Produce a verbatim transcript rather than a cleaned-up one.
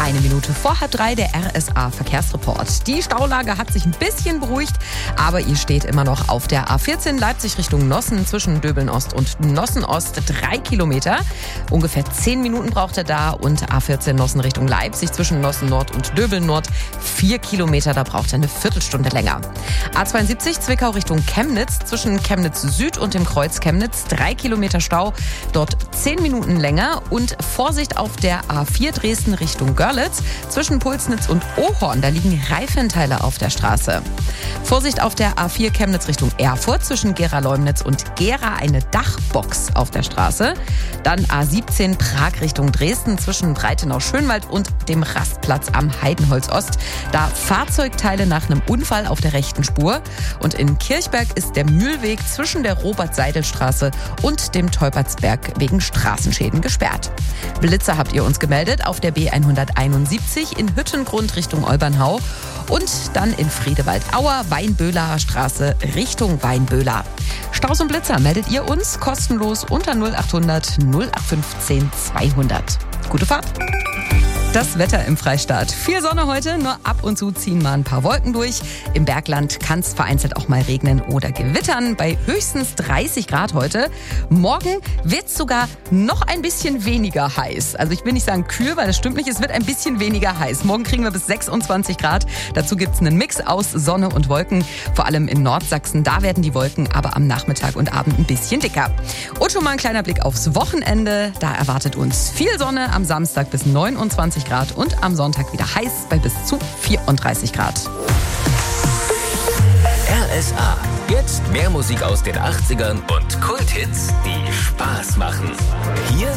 Eine Minute vor halb drei der R S A-Verkehrsreport. Die Staulage hat sich ein bisschen beruhigt, aber ihr steht immer noch auf der A vierzehn Leipzig Richtung Nossen zwischen Döbeln-Ost und Nossen-Ost. Drei Kilometer. Ungefähr zehn Minuten braucht ihr da. Und A vierzehn Nossen Richtung Leipzig zwischen Nossen-Nord und Döbeln-Nord. Vier Kilometer, da braucht ihr eine Viertelstunde länger. A zweiundsiebzig Zwickau Richtung Chemnitz zwischen Chemnitz Süd und dem Kreuz Chemnitz. Drei Kilometer Stau, dort zehn Minuten länger. Und Vorsicht auf der A vier Dresden Richtung Görlitz. Zwischen Pulsnitz und Ohorn, da liegen Reifenteile auf der Straße. Vorsicht auf der A vier Chemnitz Richtung Erfurt. Zwischen Gera-Leumnitz und Gera eine Dachbox auf der Straße. Dann A siebzehn Prag Richtung Dresden zwischen Breitenau-Schönwald und dem Rastplatz am Heidenholz Ost. Da Fahrzeugteile nach einem Unfall auf der rechten Spur. Und in Kirchberg ist der Mühlweg zwischen der Robert-Seidel-Straße und dem Teupertsberg wegen Straßenschäden gesperrt. Blitzer habt ihr uns gemeldet auf der B hunderteinundsiebzig in Hüttengrund Richtung Olbernhau und dann in Friedewald-Auer, Weinböhler Straße Richtung Weinböhler. Staus und Blitzer meldet ihr uns kostenlos unter null achthundert null acht fünfzehn zweihundert. Gute Fahrt! Das Wetter im Freistaat. Viel Sonne heute, nur ab und zu ziehen mal ein paar Wolken durch. Im Bergland kann es vereinzelt auch mal regnen oder gewittern. Bei höchstens dreißig Grad heute. Morgen wird es sogar noch ein bisschen weniger heiß. Also ich will nicht sagen kühl, weil das stimmt nicht. Es wird ein bisschen weniger heiß. Morgen kriegen wir bis sechsundzwanzig Grad. Dazu gibt es einen Mix aus Sonne und Wolken. Vor allem in Nordsachsen. Da werden die Wolken aber am Nachmittag und Abend ein bisschen dicker. Und schon mal ein kleiner Blick aufs Wochenende. Da erwartet uns viel Sonne am Samstag bis neunundzwanzig Grad und am Sonntag wieder heiß bei bis zu vierunddreißig Grad. R S A. Jetzt mehr Musik aus den achtzigern und Kulthits, die Spaß machen. Hier